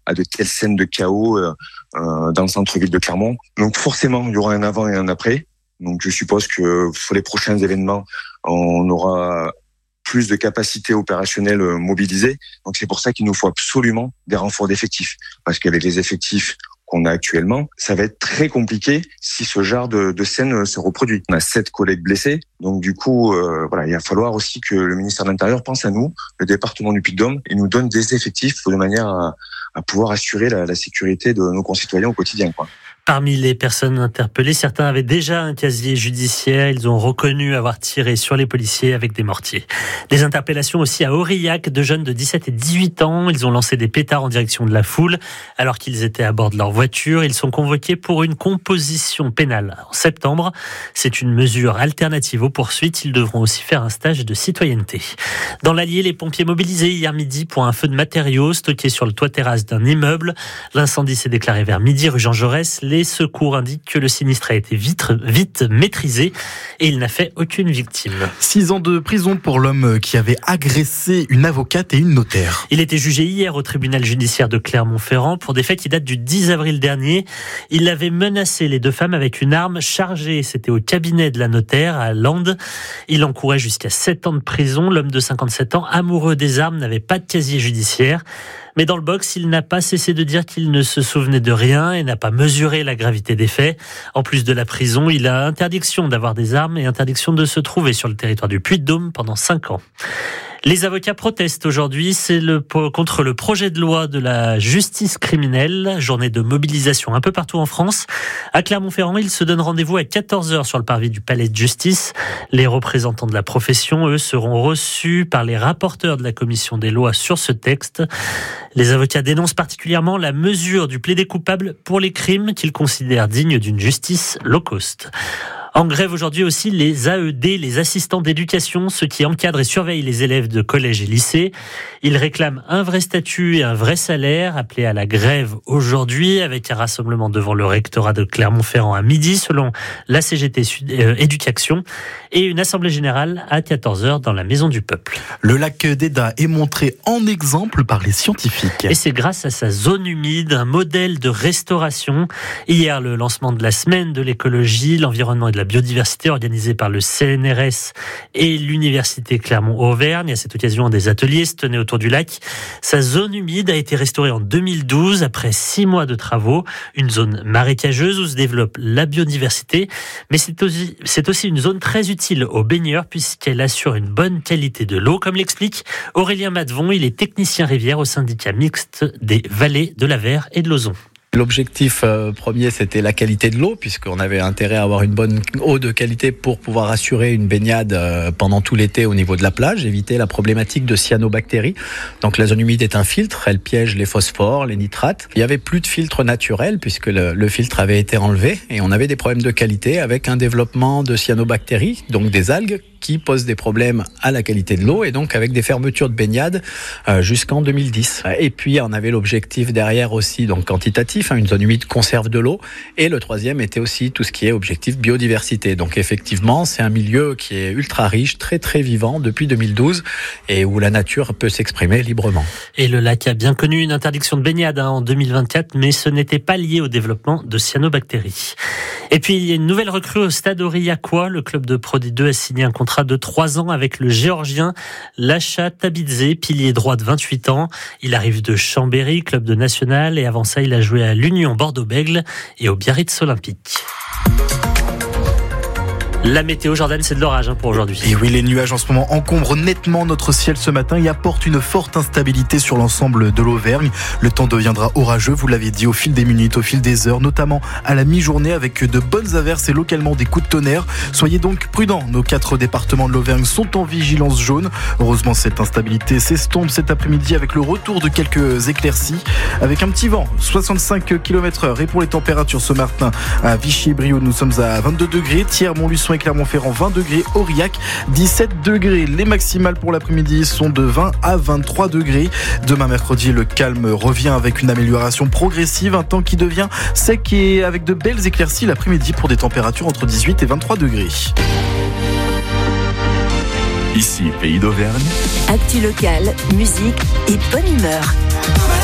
à de telles scènes de chaos dans le centre-ville de Clermont. Donc forcément, il y aura un avant et un après. Donc je suppose que pour les prochains événements, on aura plus de capacités opérationnelles mobilisées. Donc c'est pour ça qu'il nous faut absolument des renforts d'effectifs. Parce qu'avec les effectifs qu'on a actuellement, ça va être très compliqué si ce genre de scène se reproduit. On a 7 collègues blessés, donc du coup, il va falloir aussi que le ministère de l'Intérieur pense à nous, le département du Puy-de-Dôme, et nous donne des effectifs de manière à pouvoir assurer la sécurité de nos concitoyens au quotidien, quoi. Parmi les personnes interpellées, certains avaient déjà un casier judiciaire. Ils ont reconnu avoir tiré sur les policiers avec des mortiers. Des interpellations aussi à Aurillac de jeunes de 17 et 18 ans. Ils ont lancé des pétards en direction de la foule alors qu'ils étaient à bord de leur voiture. Ils sont convoqués pour une composition pénale en septembre. C'est une mesure alternative aux poursuites. Ils devront aussi faire un stage de citoyenneté. Dans l'Allier, les pompiers mobilisés hier midi pour un feu de matériaux stocké sur le toit-terrasse d'un immeuble. L'incendie s'est déclaré vers midi rue Jean Jaurès. Les secours indiquent que le sinistre a été vite maîtrisé et il n'a fait aucune victime. 6 ans de prison pour l'homme qui avait agressé une avocate et une notaire. Il était jugé hier au tribunal judiciaire de Clermont-Ferrand pour des faits qui datent du 10 avril dernier. Il avait menacé les 2 femmes avec une arme chargée. C'était au cabinet de la notaire à Landes. Il encourait jusqu'à 7 ans de prison. L'homme de 57 ans, amoureux des armes, n'avait pas de casier judiciaire. Mais dans le box, il n'a pas cessé de dire qu'il ne se souvenait de rien et n'a pas mesuré la gravité des faits. En plus de la prison, il a interdiction d'avoir des armes et interdiction de se trouver sur le territoire du Puy-de-Dôme pendant 5 ans. Les avocats protestent aujourd'hui, c'est contre le projet de loi de la justice criminelle, journée de mobilisation un peu partout en France. À Clermont-Ferrand, ils se donnent rendez-vous à 14h sur le parvis du Palais de Justice. Les représentants de la profession, eux, seront reçus par les rapporteurs de la commission des lois sur ce texte. Les avocats dénoncent particulièrement la mesure du plaidé coupable pour les crimes qu'ils considèrent dignes d'une justice low cost. En grève aujourd'hui aussi les AED, les assistants d'éducation, ceux qui encadrent et surveillent les élèves de collège et lycée. Ils réclament un vrai statut et un vrai salaire, appelés à la grève aujourd'hui, avec un rassemblement devant le rectorat de Clermont-Ferrand à midi, selon la CGT Éducation, et une assemblée générale à 14h dans la Maison du Peuple. Le lac d'Eda est montré en exemple par les scientifiques. Et c'est grâce à sa zone humide, un modèle de restauration. Hier, le lancement de la semaine de l'écologie, l'environnement et de la biodiversité organisée par le CNRS et l'Université Clermont-Auvergne. À cette occasion, des ateliers se tenaient autour du lac. Sa zone humide a été restaurée en 2012 après 6 mois de travaux. Une zone marécageuse où se développe la biodiversité. Mais c'est aussi une zone très utile aux baigneurs puisqu'elle assure une bonne qualité de l'eau, comme l'explique Aurélien Madevon. Il est technicien rivière au syndicat mixte des vallées de l'Aver et de l'Ozon. L'objectif premier, c'était la qualité de l'eau, puisqu'on avait intérêt à avoir une bonne eau de qualité pour pouvoir assurer une baignade pendant tout l'été au niveau de la plage, éviter la problématique de cyanobactéries. Donc la zone humide est un filtre, elle piège les phosphores, les nitrates. Il n'y avait plus de filtre naturel, puisque le filtre avait été enlevé, et on avait des problèmes de qualité avec un développement de cyanobactéries, donc des algues, qui posent des problèmes à la qualité de l'eau, et donc avec des fermetures de baignade jusqu'en 2010. Et puis on avait l'objectif derrière aussi, donc quantitatif, une zone humide conserve de l'eau, et le troisième était aussi tout ce qui est objectif biodiversité. Donc effectivement, c'est un milieu qui est ultra riche, très très vivant depuis 2012, et où la nature peut s'exprimer librement. Et le lac a bien connu une interdiction de baignade en 2024, mais ce n'était pas lié au développement de cyanobactéries. Et puis, il y a une nouvelle recrue au Stade Aurillacois. Le club de Pro D2 a signé un contrat de 3 ans avec le Géorgien Lasha Tabidze, pilier droit de 28 ans. Il arrive de Chambéry, club de national, et avant ça, il a joué à l'Union Bordeaux-Bègles et au Biarritz Olympique. La météo, Jordan, c'est de l'orage pour aujourd'hui. Et oui, les nuages en ce moment encombrent nettement notre ciel ce matin et apportent une forte instabilité sur l'ensemble de l'Auvergne. Le temps deviendra orageux, vous l'avez dit, au fil des minutes, au fil des heures, notamment à la mi-journée avec de bonnes averses et localement des coups de tonnerre. Soyez donc prudents, nos 4 départements de l'Auvergne sont en vigilance jaune. Heureusement, cette instabilité s'estompe cet après-midi avec le retour de quelques éclaircies, avec un petit vent, 65 km/h. Et pour les températures ce matin, à Vichy et Brioude, nous sommes à 22 degrés, Thiers, Montluçon et Clermont-Ferrand 20 degrés, Aurillac 17 degrés. Les maximales pour l'après-midi sont de 20 à 23 degrés. Demain mercredi, le calme revient avec une amélioration progressive, un temps qui devient sec et avec de belles éclaircies l'après-midi pour des températures entre 18 et 23 degrés. Ici, Pays d'Auvergne. Actu local, musique et bonne humeur.